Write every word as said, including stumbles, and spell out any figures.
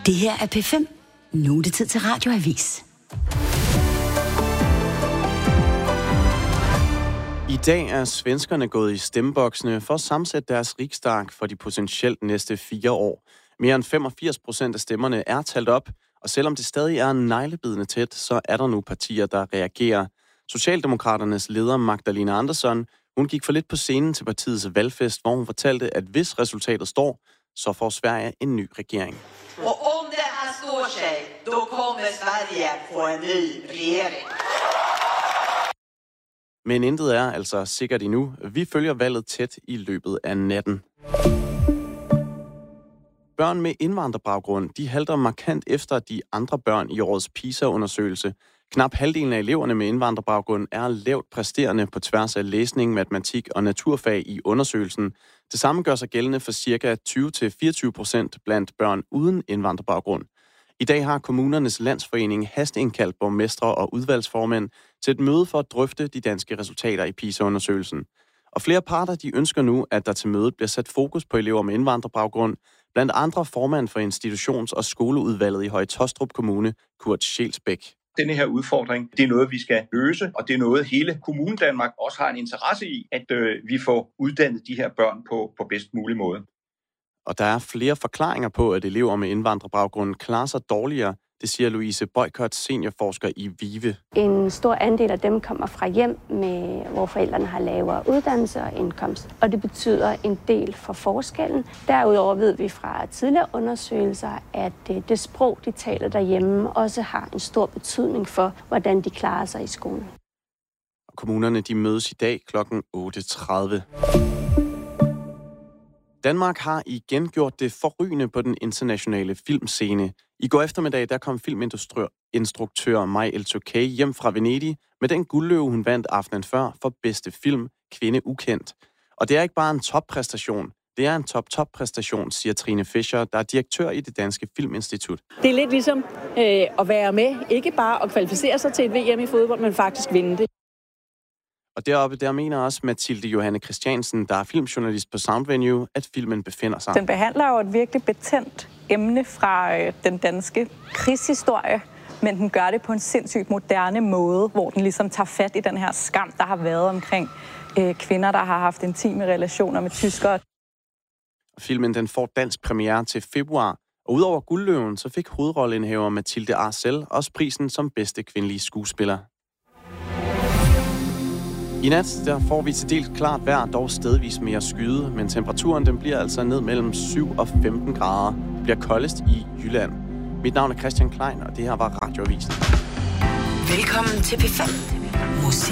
Det her er P fem. Nu er det tid til Radioavis. I dag er svenskerne gået i stemmeboksene for at sammensætte deres riksdag for de potentielt næste fire år. Mere end femogfirs procent af stemmerne er talt op, og selvom det stadig er neglebidende tæt, så er der nu partier, der reagerer. Socialdemokraternes leder Magdalena Andersson, hun gik for lidt på scenen til partiets valgfest, hvor hun fortalte, at hvis resultatet står, så får Sverige en ny regering. Og om det her står sig, då kommer Sverige få en ny regering. Men intet er altså sikkert endnu. Vi følger valget tæt i løbet af natten. Børn med indvandrerbaggrund, de halter markant efter de andre børn i årets PISA-undersøgelse. Knap halvdelen af eleverne med indvandrerbaggrund er lavt præsterende på tværs af læsning, matematik og naturfag i undersøgelsen. Det samme gør sig gældende for ca. tyve til fireogtyve procent blandt børn uden indvandrerbaggrund. I dag har Kommunernes Landsforening hasteindkaldt borgmestre og udvalgsformænd til et møde for at drøfte de danske resultater i PISA-undersøgelsen. Og flere parter de ønsker nu, at der til mødet bliver sat fokus på elever med indvandrerbaggrund, blandt andre formand for institutions- og skoleudvalget i Høje Taastrup Kommune, Kurt Schelsbæk. Denne her udfordring, det er noget, vi skal løse, og det er noget, hele Kommunen Danmark også har en interesse i, at øh, vi får uddannet de her børn på, på bedst mulig måde. Og der er flere forklaringer på, at elever med indvandrerbaggrund klarer sig dårligere. Det siger Louise Boykott, seniorforsker i VIVE. En stor andel af dem kommer fra hjem, med, hvor forældrene har lavere uddannelse og indkomst. Og det betyder en del for forskellen. Derudover ved vi fra tidligere undersøgelser, at det sprog, de taler derhjemme, også har en stor betydning for, hvordan de klarer sig i skolen. Kommunerne de mødes i dag klokken otte tredive. Danmark har igen gjort det forrygende på den internationale filmscene. I går eftermiddag der kom filminstruktør Maj El-Tokay hjem fra Venedig med den guldløve, hun vandt aftenen før for bedste film, Kvinde ukendt. Og det er ikke bare en toppræstation, det er en top-top-præstation, siger Trine Fischer, der er direktør i det Danske Filminstitut. Det er lidt ligesom øh, at være med, ikke bare at kvalificere sig til et V M i fodbold, men faktisk vinde det. Og deroppe, der mener også Mathilde Johanne Christiansen, der er filmjournalist på Soundvenue, at filmen befinder sig. Den behandler jo et virkelig betændt emne fra øh, den danske krigshistorie, men den gør det på en sindssygt moderne måde, hvor den ligesom tager fat i den her skam, der har været omkring øh, kvinder, der har haft intime relationer med tyskere. Filmen den får dansk premiere til februar, og udover Guldløven, så fik hovedrolleindehaver Mathilde Arcel også prisen som bedste kvindelige skuespiller. I nat der får vi til dels klart vejr, dog stedvis mere skyde, men temperaturen den bliver altså ned mellem syv og femten grader. Det bliver koldest i Jylland. Mit navn er Christian Klein, og det her var Radioavisen. Velkommen til P fem. Musik